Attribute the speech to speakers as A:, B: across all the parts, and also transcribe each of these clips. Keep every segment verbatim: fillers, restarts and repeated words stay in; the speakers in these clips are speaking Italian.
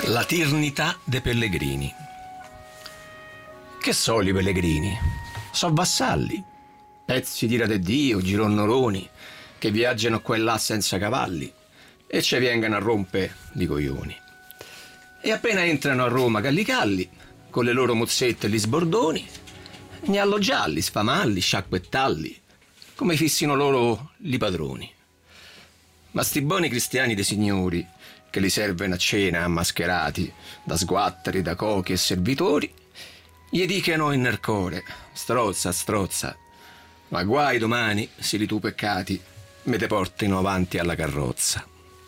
A: La ternità dei pellegrini. Che so i pellegrini? So vassalli, pezzi d'ira de Dio, gironnoroni, che viaggiano qua e là senza cavalli e ci vengono a rompe di coglioni. E appena entrano a Roma calli calli, con le loro mozzette e gli sbordoni, gnallo gialli, sfamalli, sciacquettalli, come fissino loro li padroni. Ma sti buoni cristiani dei signori, che li servono a cena ammascherati da sguatteri, da cochi e servitori, gli dicono in nel core: strozza, strozza, ma guai domani se li tu peccati me te portino avanti alla carrozza.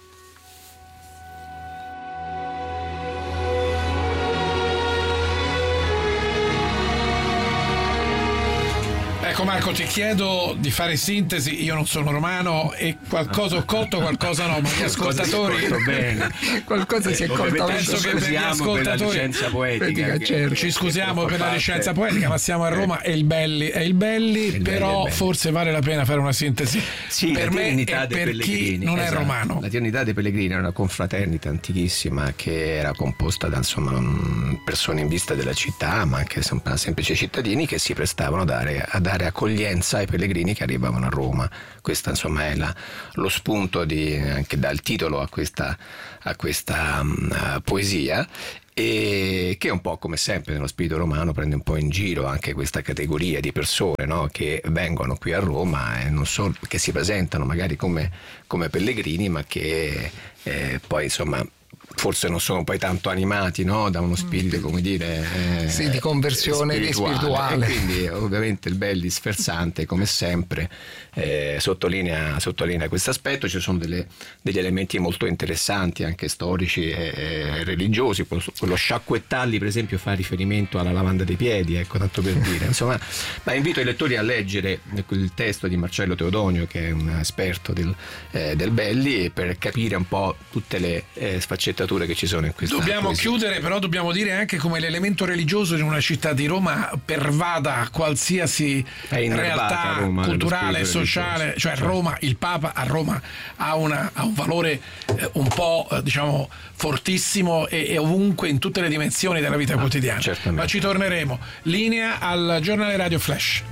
B: Ecco Marco, ti chiedo di fare sintesi, io non sono romano e qualcosa ho colto, qualcosa no, ma gli ascoltatori
A: bene.
C: qualcosa si è colto.
B: Penso che per gli ascoltatori
A: per la licenza poetica, che,
C: certo.
B: ci scusiamo per la
A: parte.
B: licenza poetica, ma siamo a Roma e il Belli è il Belli,
A: il
B: però
A: belli,
B: forse vale la pena fare una sintesi.
A: Sì,
B: per
A: la
B: me
A: Trinità
B: e
A: dei
B: per
A: Pellegrini,
B: chi non
A: esatto.
B: è romano.
A: La Trinità dei Pellegrini era una confraternita antichissima che era composta da insomma persone in vista della città, ma anche semplici cittadini che si prestavano a dare, a dare accoglienza ai pellegrini che arrivavano a Roma. Questo insomma è la, lo spunto di, anche dal titolo a questa, a questa uh, poesia, e che un po' come sempre nello spirito romano prende un po' in giro anche questa categoria di persone, no? Che vengono qui a Roma e non solo che si presentano magari come, come pellegrini, ma che eh, poi insomma forse non sono poi tanto animati, no? Da uno spirito, come dire, eh,
C: sì, di conversione spirituale.
A: spirituale. E quindi ovviamente il Belli sferzante, come sempre, eh, sottolinea, sottolinea questo aspetto. Ci sono delle, degli elementi molto interessanti, anche storici e, e religiosi. Quello sciacquettalli, per esempio, fa riferimento alla lavanda dei piedi, ecco, tanto per dire. Insomma, ma invito i lettori a leggere il testo di Marcello Teodonio, che è un esperto del, eh, del Belli, per capire un po' tutte le eh, sfaccettature che ci sono in questa
B: Dobbiamo
A: poesia.
B: chiudere, però dobbiamo dire anche come l'elemento religioso in una città di Roma pervada qualsiasi realtà
A: Roma,
B: culturale, sociale, cioè certo. Roma, il Papa a Roma ha, una, ha un valore eh, un po' eh, diciamo fortissimo e, e ovunque in tutte le dimensioni della vita ah, quotidiana.
A: Certamente.
B: Ma ci torneremo. Linea al giornale Radio Flash.